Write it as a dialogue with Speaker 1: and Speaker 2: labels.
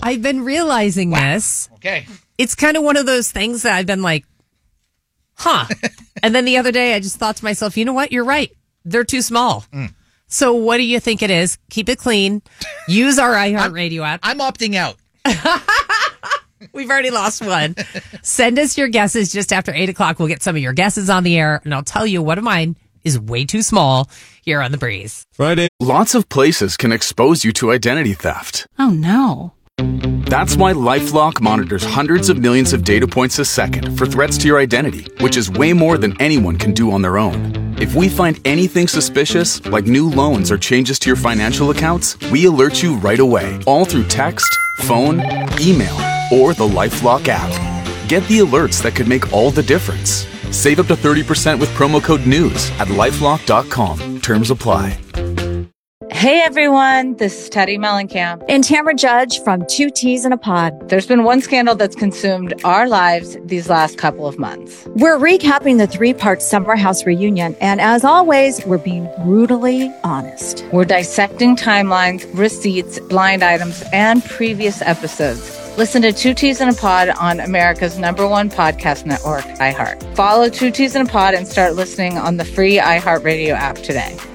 Speaker 1: I've been realizing this.
Speaker 2: Okay.
Speaker 1: It's kind of one of those things that I've been like, huh. And then the other day I just thought to myself, you know what? You're right. They're too small. So what do you think it is? Keep it clean. Use our iHeartRadio app.
Speaker 2: I'm opting out.
Speaker 1: We've already lost one. Send us your guesses just after 8 o'clock. We'll get some of your guesses on the air, and I'll tell you one of mine is way too small here on The Breeze.
Speaker 3: Friday.
Speaker 4: Lots of places can expose you to identity theft.
Speaker 5: Oh, no.
Speaker 4: That's why LifeLock monitors hundreds of millions of data points a second for threats to your identity, which is way more than anyone can do on their own. If we find anything suspicious, like new loans or changes to your financial accounts, we alert you right away, all through text, phone, email, or the LifeLock app. Get the alerts that could make all the difference. Save up to 30% with promo code NEWS at LifeLock.com. Terms apply.
Speaker 6: Hey everyone, this is Teddy Mellencamp
Speaker 7: and Tamara Judge from Two Teas in a Pod.
Speaker 6: There's been one scandal that's consumed our lives these last couple of months.
Speaker 7: We're recapping the 3-part Summer House reunion, and as always, we're being brutally honest.
Speaker 6: We're dissecting timelines, receipts, blind items, and previous episodes. Listen to Two Teas in a Pod on America's #1 podcast network, iHeart. Follow Two Teas in a Pod and start listening on the free iHeartRadio app today.